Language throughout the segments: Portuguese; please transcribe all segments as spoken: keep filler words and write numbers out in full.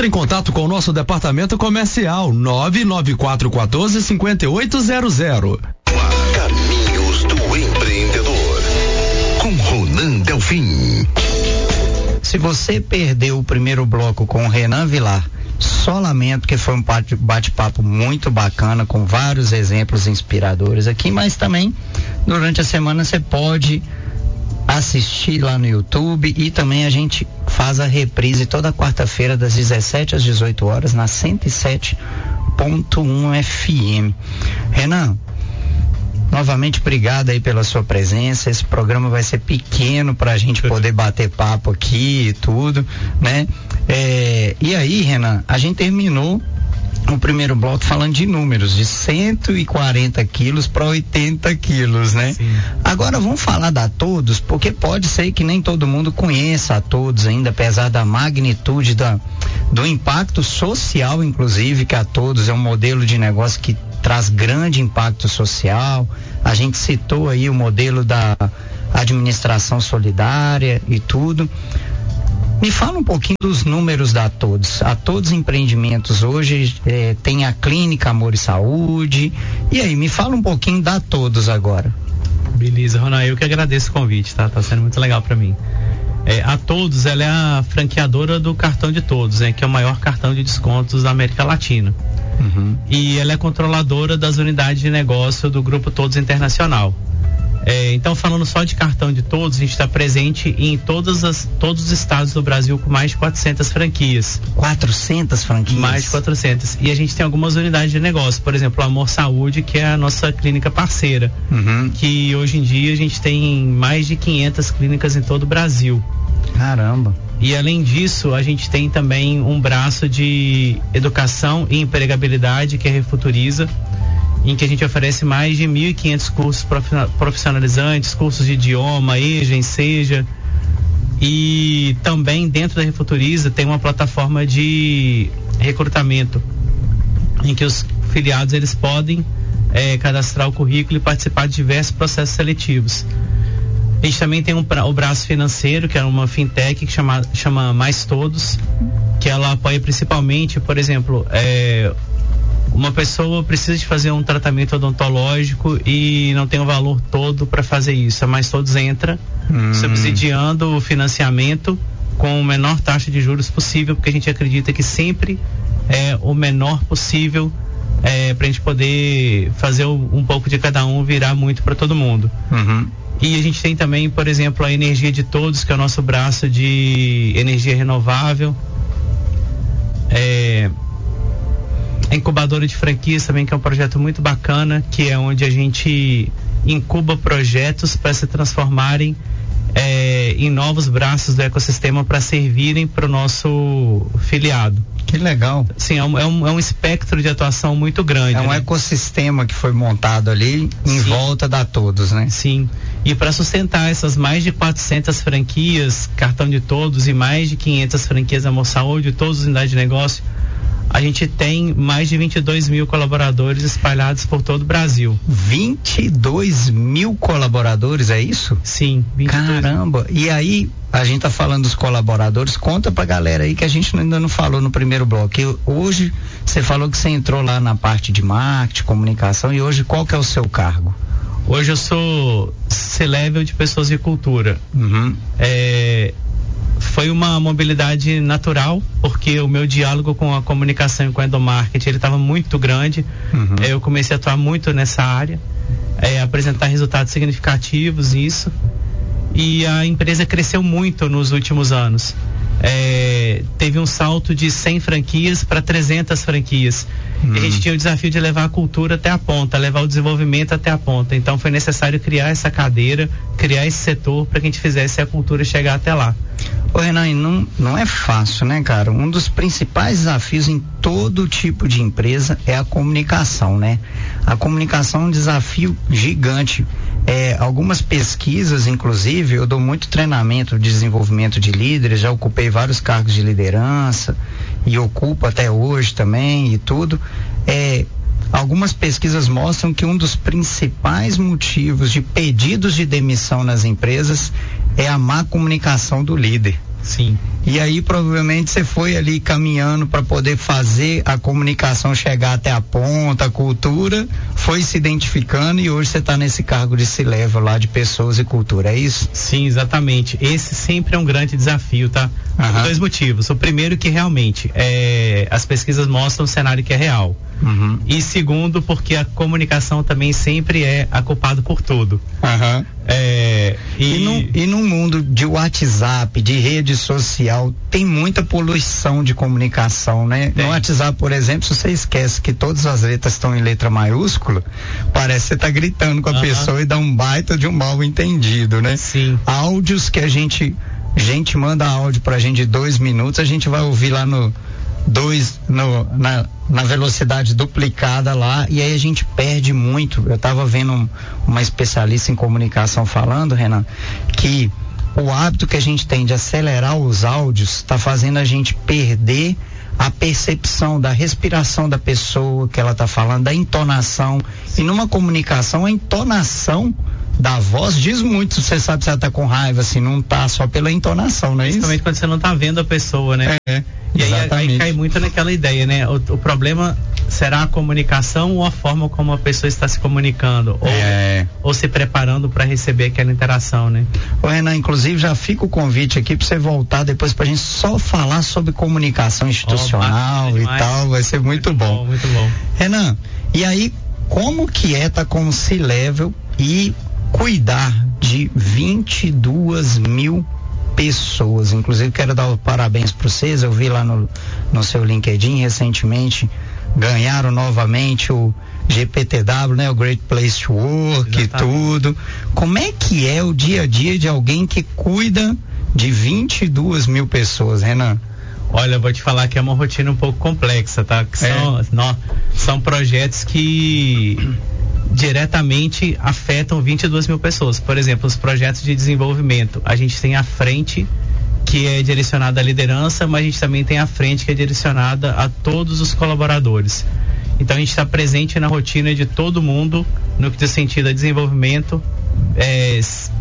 Entre em contato com o nosso departamento comercial nove nove quatro um quatro, cinco oito zero zero. Caminhos do Empreendedor com Ronan Delfim. Se você perdeu o primeiro bloco com o Renan Vilar, só lamento, que foi um bate-papo muito bacana, com vários exemplos inspiradores aqui, mas também durante a semana você pode assistir lá no YouTube, e também a gente faz a reprise toda quarta-feira das dezessete às dezoito horas na cento e sete ponto um F M. Renan, novamente obrigado aí pela sua presença. Esse programa vai ser pequeno para a gente poder bater papo aqui e tudo, né? É, e aí, Renan, a gente terminou o primeiro bloco falando de números, de cento e quarenta quilos para oitenta quilos, né? Sim. Agora vamos falar da Todos, porque pode ser que nem todo mundo conheça a Todos ainda, apesar da magnitude da, do impacto social, inclusive, que a Todos é um modelo de negócio que traz grande impacto social. A gente citou aí o modelo da administração solidária e tudo. Me fala um pouquinho dos números da Todos. A Todos Empreendimentos hoje eh, tem a Clínica Amor e Saúde. E aí, me fala um pouquinho da Todos agora. Beleza, Ronan, eu que agradeço o convite, tá? Tá sendo muito legal para mim. É, a Todos, ela é a franqueadora do cartão de Todos, né? Que é o maior cartão de descontos da América Latina. Uhum. E ela é controladora das unidades de negócio do Grupo Todos Internacional. É, então, falando só de cartão de Todos, a gente está presente em todas as, todos os estados do Brasil com mais de quatrocentas franquias. quatrocentas franquias? Mais de quatrocentas. E a gente tem algumas unidades de negócio. Por exemplo, a Amor Saúde, que é a nossa clínica parceira. Uhum. Que hoje em dia a gente tem mais de quinhentas clínicas em todo o Brasil. Caramba! E além disso, a gente tem também um braço de educação e empregabilidade, que é a Refuturiza, em que a gente oferece mais de mil e quinhentos cursos profissionalizantes, cursos de idioma, EJA, Enseja. E também dentro da Refuturiza tem uma plataforma de recrutamento, em que os filiados eles podem é, cadastrar o currículo e participar de diversos processos seletivos. A gente também tem um, o braço financeiro, que é uma fintech que chama, chama Mais Todos, que ela apoia principalmente, por exemplo, é, uma pessoa precisa de fazer um tratamento odontológico e não tem o valor todo para fazer isso. A Mais Todos entra hum. subsidiando o financiamento com a menor taxa de juros possível, porque a gente acredita que sempre é o menor possível é, para a gente poder fazer o, um pouco de cada um virar muito para todo mundo. Uhum. E a gente tem também, por exemplo, a Energia de Todos, que é o nosso braço de energia renovável. É, a incubadora de franquias também, que é um projeto muito bacana, que é onde a gente incuba projetos para se transformarem é, em novos braços do ecossistema para servirem para o nosso filiado. Que legal. Sim, é um, é um, é um espectro de atuação muito grande. É um né? ecossistema que foi montado ali em Sim. volta da Todos, né? Sim. E para sustentar essas mais de quatrocentas franquias, cartão de Todos, e mais de quinhentas franquias Amor Saúde, todas as unidades de negócio, a gente tem mais de vinte e dois mil colaboradores espalhados por todo o Brasil. vinte e dois mil colaboradores, é isso? Sim. vinte e dois Caramba! E aí, a gente tá falando dos colaboradores, conta pra galera aí que a gente ainda não falou no primeiro bloco. E hoje, você falou que você entrou lá na parte de marketing, comunicação, e hoje qual que é o seu cargo? Hoje eu sou C-Level de Pessoas e Cultura. Uhum. É... Foi uma mobilidade natural, porque o meu diálogo com a comunicação e com o endomarketing, ele estava muito grande. Uhum. Eu comecei a atuar muito nessa área, é, apresentar resultados significativos nisso. E a empresa cresceu muito nos últimos anos. É, teve um salto de cem franquias para trezentas franquias. Hum. E a gente tinha o desafio de levar a cultura até a ponta, levar o desenvolvimento até a ponta. Então foi necessário criar essa cadeira, criar esse setor para que a gente fizesse a cultura chegar até lá. Ô Renan, não, não é fácil, né, cara? Um dos principais desafios em todo tipo de empresa é a comunicação, né? A comunicação é um desafio gigante. É, algumas pesquisas, inclusive, eu dou muito treinamento de desenvolvimento de líderes, já ocupei vários cargos de liderança e ocupo até hoje também e tudo. É, algumas pesquisas mostram que um dos principais motivos de pedidos de demissão nas empresas é a má comunicação do líder. Sim. E aí provavelmente você foi ali caminhando para poder fazer a comunicação chegar até a ponta, a cultura, foi se identificando e hoje você está nesse cargo de C-Level lá de pessoas e cultura, é isso? Sim, exatamente. Esse sempre é um grande desafio, tá? Por Aham. dois motivos. O primeiro que realmente é, as pesquisas mostram um cenário que é real. Uhum. E segundo, porque a comunicação também sempre é a culpada por tudo. Aham. É, E, e, no, e no mundo de WhatsApp, de rede social, tem muita poluição de comunicação, né? Tem. No WhatsApp, por exemplo, se você esquece que todas as letras estão em letra maiúscula, parece que você tá gritando com a Aham. pessoa e dá um baita de um mal entendido, né? Sim. Áudios que a gente, gente manda áudio pra gente de dois minutos, a gente vai ouvir lá no dois, no, na, na velocidade duplicada lá, e aí a gente perde muito. Eu estava vendo um, uma especialista em comunicação falando, Renan, que o hábito que a gente tem de acelerar os áudios está fazendo a gente perder a percepção da respiração da pessoa que ela está falando, da entonação. E numa comunicação, a entonação da voz diz muito. Você sabe se ela tá com raiva, assim, não tá só pela entonação, não é isso? Principalmente quando você não tá vendo a pessoa, né? É, E aí, exatamente. aí cai muito naquela ideia, né? O, o problema será a comunicação ou a forma como a pessoa está se comunicando? Ou, É. ou se preparando para receber aquela interação, né? Ô, Renan, inclusive já fica o convite aqui para você voltar depois pra gente só falar sobre comunicação institucional Oh, e tal, vai ser muito, muito bom. bom. Muito bom. Renan, e aí, como que é tá com o C-Level e cuidar de vinte e duas mil pessoas? Inclusive quero dar os parabéns para vocês, eu vi lá no, no seu LinkedIn recentemente, ganharam novamente o G P T W, né, o Great Place to Work. Exatamente. E tudo. Como é que é o dia a dia de alguém que cuida de vinte e duas mil pessoas, Renan? Olha, eu vou te falar que é uma rotina um pouco complexa, tá? Que são, É. não, são projetos que diretamente afetam vinte e duas mil pessoas. Por exemplo, os projetos de desenvolvimento. A gente tem a frente, que é direcionada à liderança, mas a gente também tem a frente que é direcionada a todos os colaboradores. Então a gente está presente na rotina de todo mundo no que diz sentido a desenvolvimento, é,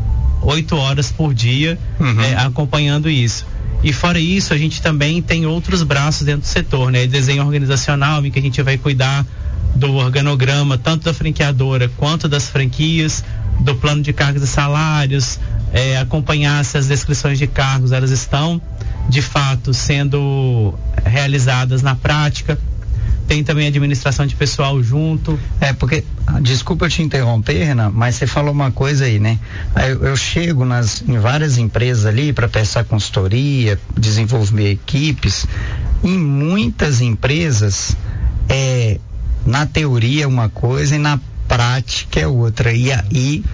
oito horas por dia, uhum. é, acompanhando isso. E fora isso, a gente também tem outros braços dentro do setor, né? Desenho organizacional, em que a gente vai cuidar do organograma, tanto da franqueadora quanto das franquias, do plano de cargos e salários, é, acompanhar se as descrições de cargos elas estão de fato sendo realizadas na prática. Tem também a administração de pessoal junto. É, porque, desculpa eu te interromper, Renan, mas você falou uma coisa aí, né? Eu, eu chego nas, em várias empresas ali para prestar consultoria, desenvolver equipes. Em muitas empresas, é, na teoria é uma coisa e na prática é outra. E aí,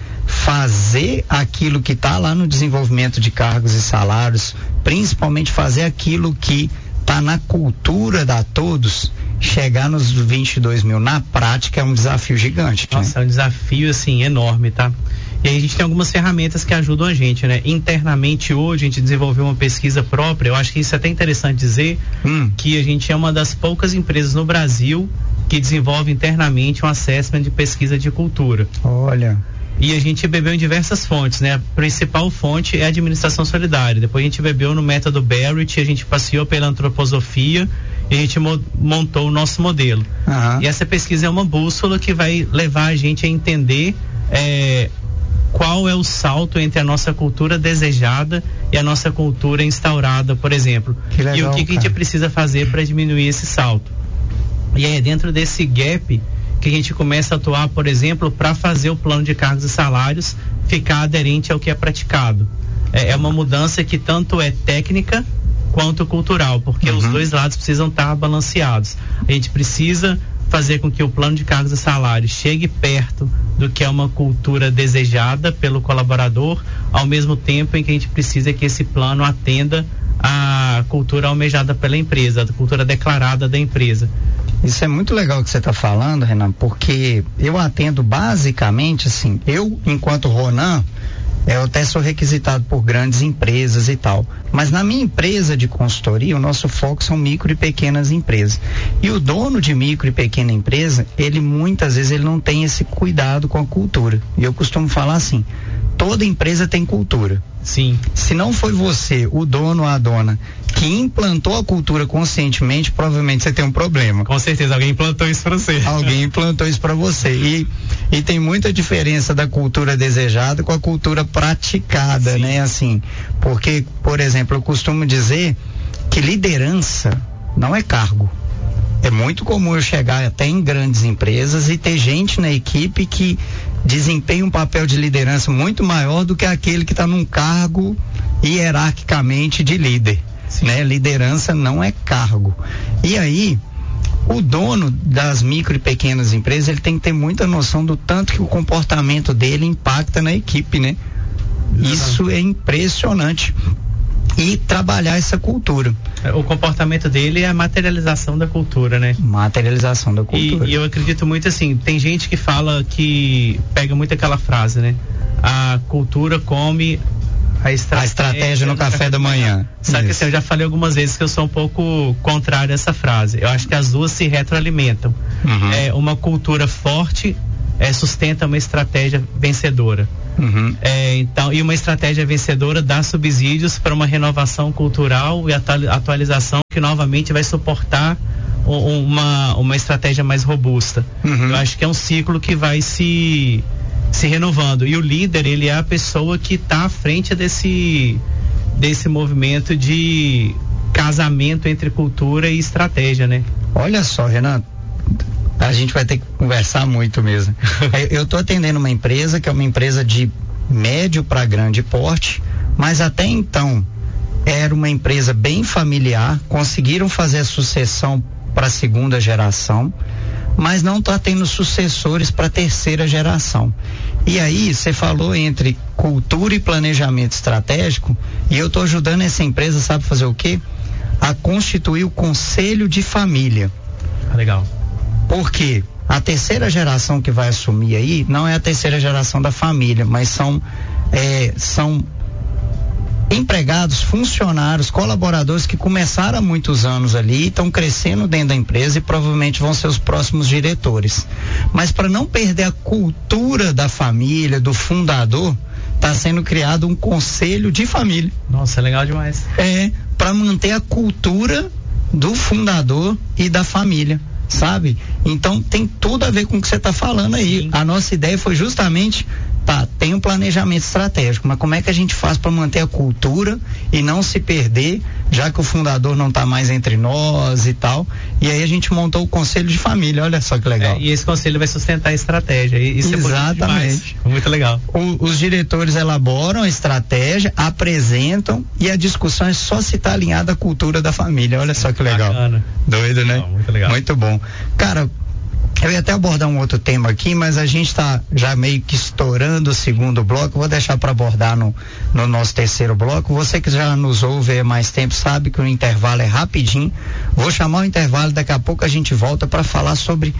fazer aquilo que está lá no desenvolvimento de cargos e salários, principalmente fazer aquilo que está na cultura da todos, chegar nos vinte e dois mil na prática é um desafio gigante. Nossa, né? É um desafio assim enorme, tá? E aí a gente tem algumas ferramentas que ajudam a gente, né? Internamente hoje a gente desenvolveu uma pesquisa própria. Eu acho que isso é até interessante dizer, hum. que a gente é uma das poucas empresas no Brasil que desenvolve internamente um assessment de pesquisa de cultura. Olha. E a gente bebeu em diversas fontes, né? A principal fonte é a administração solidária. Depois a gente bebeu no método Barrett, a gente passeou pela antroposofia e a gente mo- montou o nosso modelo. Uhum. E essa pesquisa é uma bússola que vai levar a gente a entender é, qual é o salto entre a nossa cultura desejada e a nossa cultura instaurada, por exemplo. Que legal, e o que, que a gente precisa fazer para diminuir esse salto. E aí, dentro desse gap, que a gente começa a atuar, por exemplo, para fazer o plano de cargos e salários ficar aderente ao que é praticado. É, é uma mudança que tanto é técnica quanto cultural, porque uhum. os dois lados precisam estar balanceados. A gente precisa fazer com que o plano de cargos e salários chegue perto do que é uma cultura desejada pelo colaborador, ao mesmo tempo em que a gente precisa que esse plano atenda à cultura almejada pela empresa, a cultura declarada da empresa. Isso é muito legal que você está falando, Renan, porque eu atendo basicamente assim, eu enquanto Ronan, eu até sou requisitado por grandes empresas e tal, mas na minha empresa de consultoria, o nosso foco são micro e pequenas empresas. E o dono de micro e pequena empresa, ele muitas vezes ele não tem esse cuidado com a cultura. E eu costumo falar assim, toda empresa tem cultura. Sim. Se não foi você, o dono ou a dona, que implantou a cultura conscientemente, provavelmente você tem um problema. Com certeza, alguém implantou isso para você. Alguém implantou isso para você. E, e tem muita diferença da cultura desejada com a cultura praticada, Sim. né? Assim, porque, por exemplo, eu costumo dizer que liderança não é cargo. É muito comum eu chegar até em grandes empresas e ter gente na equipe que desempenha um papel de liderança muito maior do que aquele que está num cargo hierarquicamente de líder. Né? Liderança não é cargo. E aí, o dono das micro e pequenas empresas, ele tem que ter muita noção do tanto que o comportamento dele impacta na equipe, né? Uhum. Isso é impressionante. E trabalhar essa cultura. O comportamento dele é a materialização da cultura, né? Materialização da cultura. E, e eu acredito muito assim, tem gente que fala que pega muito aquela frase, né? A cultura come a estratégia, a estratégia no, no café, café da manhã. manhã. Só que assim, eu já falei algumas vezes que eu sou um pouco contrário a essa frase. Eu acho que as duas se retroalimentam. Uhum. É, uma cultura forte é, sustenta uma estratégia vencedora. Uhum. É, então, e uma estratégia vencedora dá subsídios para uma renovação cultural e atualização que novamente vai suportar uma, uma estratégia mais robusta. Uhum. Eu acho que é um ciclo que vai se, se renovando. E o líder, ele é a pessoa que está à frente desse, desse movimento de casamento entre cultura e estratégia, né? Olha só, Renato. A gente vai ter que conversar muito mesmo. Eu estou atendendo uma empresa que é uma empresa de médio para grande porte, mas até então era uma empresa bem familiar, conseguiram fazer a sucessão para a segunda geração, mas não está tendo sucessores para a terceira geração. E aí, você falou entre cultura e planejamento estratégico, e eu estou ajudando essa empresa, sabe fazer o quê? A constituir o conselho de família. Legal. Porque a terceira geração que vai assumir aí não é a terceira geração da família, mas são, é, são empregados, funcionários, colaboradores que começaram há muitos anos ali, estão crescendo dentro da empresa e provavelmente vão ser os próximos diretores. Mas para não perder a cultura da família, do fundador, está sendo criado um conselho de família. Nossa, é legal demais. É, para manter a cultura do fundador e da família. Sabe? Então tem tudo a ver com o que você está falando aí. Sim. A nossa ideia foi justamente, tá, tem um planejamento estratégico, mas como é que a gente faz para manter a cultura e não se perder, já que o fundador não está mais entre nós e tal. E aí a gente montou o conselho de família, olha só que legal. É, e esse conselho vai sustentar a estratégia. E isso Exatamente. É muito legal. O, os diretores elaboram a estratégia, apresentam e a discussão é só se está alinhada à cultura da família. Olha só que legal. Bacana. Doido, né? Não, muito legal. Muito bom. Cara, eu ia até abordar um outro tema aqui, mas a gente está já meio que estourando o segundo bloco. Vou deixar para abordar no, no nosso terceiro bloco. Você que já nos ouve há mais tempo sabe que o intervalo é rapidinho. Vou chamar o intervalo, daqui a pouco a gente volta para falar sobre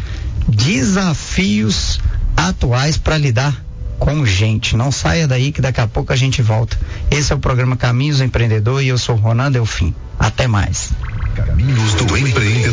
desafios atuais para lidar com gente. Não saia daí que daqui a pouco a gente volta. Esse é o programa Caminhos do Empreendedor e eu sou Ronan Delfim. Até mais. Caminhos do Empreendedor.